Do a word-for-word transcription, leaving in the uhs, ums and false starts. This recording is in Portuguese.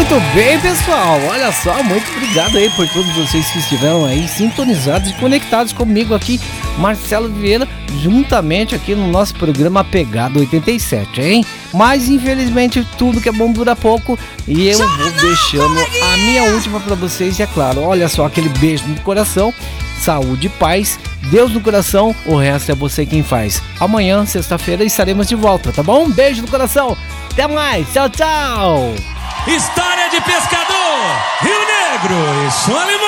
Muito bem, pessoal, olha só, muito obrigado aí por todos vocês que estiveram aí sintonizados e conectados comigo aqui, Marcelo Vieira, juntamente aqui no nosso programa Pegada oitenta e sete, hein? Mas infelizmente tudo que é bom dura pouco e eu vou deixando a minha última pra vocês e é claro, olha só, aquele beijo no coração, saúde e paz, Deus no coração, o resto é você quem faz. Amanhã, sexta-feira, estaremos de volta, tá bom? Um beijo no coração, até mais, tchau, tchau! História de pescador, Rio Negro e Solimões.